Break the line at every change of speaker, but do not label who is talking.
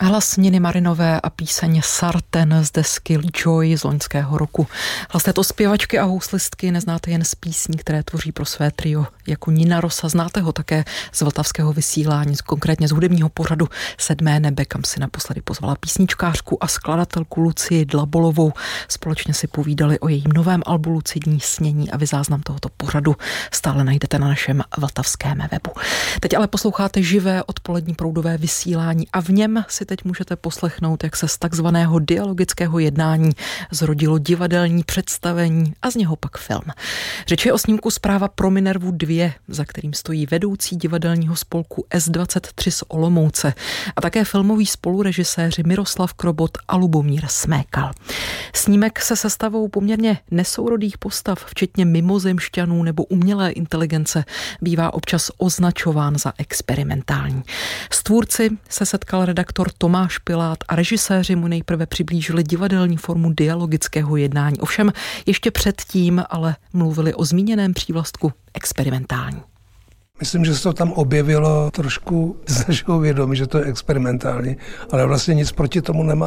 Hlas Niny Marinové a píseň Sarten z desky Joy z loňského roku. Hlas této zpěvačky a houslistky neznáte jen z písní, které tvoří pro své trio jako Nina Rosa. Znáte ho také z vltavského vysílání, konkrétně z hudebního pořadu Sedmé nebe, kam si naposledy pozvala písničkářku a skladatelku Lucii Dlabolovou. Společně si povídali o jejím novém albu Lucidní snění a vy záznam tohoto pořadu stále najdete na našem vltavském webu. Teď ale posloucháte živé odpolední proudové vysílání a v něm si teď můžete poslechnout, jak se z takzvaného dialogického jednání zrodilo divadelní představení a z něho pak film. Řeč je o snímku Zpráva pro Minervu 2, za kterým stojí vedoucí divadelního spolku S23 z Olomouce a také filmoví spolurežiséři Miroslav Krobot a Lubomír Smékal. Snímek se sestavou poměrně nesourodých postav, včetně mimozemšťanů nebo umělé inteligence, bývá občas označován za experimentální. S tvůrci se setkal redaktor Tomáš Pilát a režiséři mu nejprve přiblížili divadelní formu dialogického jednání. Ovšem ještě předtím ale mluvili o zmíněném přívlastku experimentální.
Myslím, že se to tam objevilo trošku z našeho vědomí, že to je experimentální, ale vlastně nic proti tomu nemá.